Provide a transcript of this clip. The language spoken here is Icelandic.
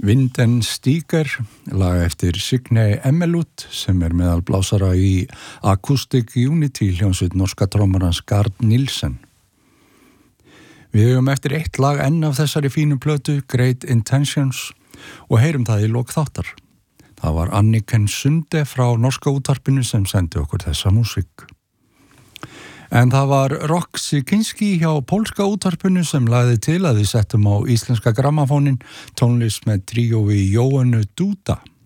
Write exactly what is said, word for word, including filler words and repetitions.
Wind and Stiger, lag eftir Signe Emmelut sem er meðal blásara í Acoustic Unity hljómsveit norska trommarans Gard Nielsen. Við höfum eftir eitt lag enn af þessari fínu plötu, Great Intentions, og heyrum það í lok þáttar. Það var Anniken Sunde frá norska útvarpinu sem sendi okkur þessa músík. En það var Roxy Kinski hjá pólska útvarpinu sem lagði til að við settum á íslenska grammafónin tónlist með tríói Jóhannu Duda.